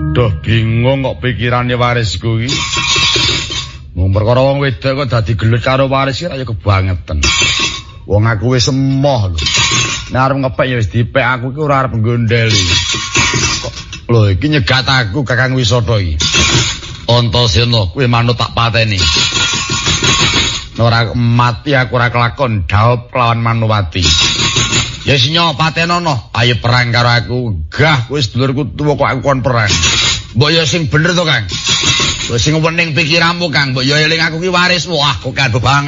Duh bingung kok pikirane warisku iki. Mung perkara wong wedok kok dadi gelut karo waris iki ya kebangetan. Wong aku wis emoh lho. Nek arep ngepek ya wis dipek aku iki ora arep nggondeli. Lho iki nyegat aku Kakang Wisata iki. Antasena kuwi manut tak pateni. Ora mati aku ora kelakon dhaup kelawan Manowati. Ya sinyo patenono, ayo perang karo aku. Gah wis dulurku tuwa kok aku kon perang. Mbok ya sing bener to, Kang. Wis sing wening pikiranmu, Kang. Mbok ya eling aku ki warismu. Wah, kok kan banget.